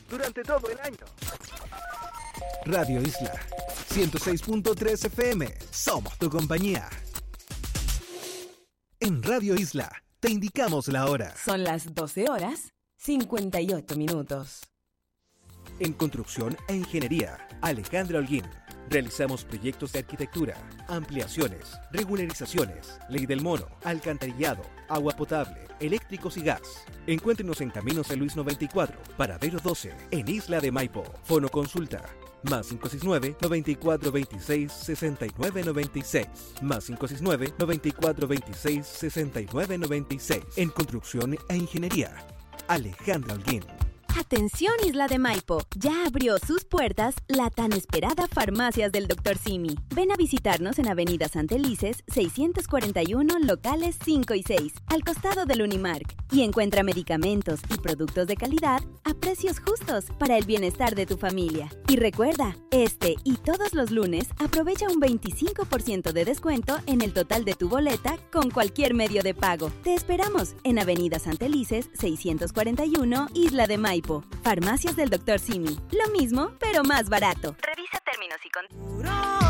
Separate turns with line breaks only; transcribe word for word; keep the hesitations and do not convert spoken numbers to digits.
durante todo el año.
Radio Isla ciento seis punto tres F M. Somos tu compañía. En Radio Isla te indicamos la hora.
Son las doce horas, cincuenta y ocho minutos.
En construcción e ingeniería, Alejandra Holguín. Realizamos proyectos de arquitectura, ampliaciones, regularizaciones, ley del mono, alcantarillado, agua potable, eléctricos y gas. Encuéntrenos en Camino San Luis noventa y cuatro, Paradero doce, en Isla de Maipo. Fono consulta, más cinco seis nueve, noventa y cuatro veintiséis, sesenta y nueve noventa y seis, más cinco seis nueve, noventa y cuatro veintiséis, sesenta y nueve noventa y seis. En construcción e ingeniería, Alejandra Holguín.
Atención Isla de Maipo, ya abrió sus puertas la tan esperada Farmacias del doctor Simi. Ven a visitarnos en Avenida Santelices, seiscientos cuarenta y uno, locales cinco y seis, al costado del Unimark, y encuentra medicamentos y productos de calidad a precios justos para el bienestar de tu familia. Y recuerda, este y todos los lunes aprovecha un veinticinco por ciento de descuento en el total de tu boleta con cualquier medio de pago. Te esperamos en Avenida Santelices, seiscientos cuarenta y uno, Isla de Maipo. Farmacias del doctor Simi. Lo mismo, pero más barato.